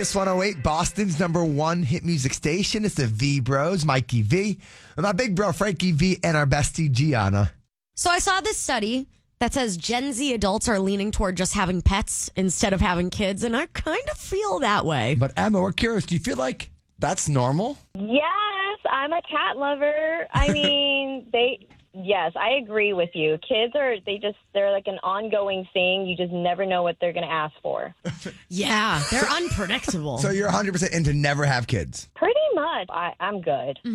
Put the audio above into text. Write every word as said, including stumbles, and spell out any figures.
Kiss one oh eight, Boston's number one hit music station. It's the V Bros, Mikey V, and my big bro, Frankie V, and our bestie, Gianna. So I saw this study that says Gen Z adults are leaning toward just having pets instead of having kids, and I kind of feel that way. But Emma, we're curious. Do you feel like that's normal? Yes, I'm a cat lover. I mean, they... Yes, I agree with you. Kids are, they just, they're like an ongoing thing. You just never know what they're going to ask for. Yeah, they're unpredictable. So you're one hundred percent into never have kids? Pretty much. I, I'm good.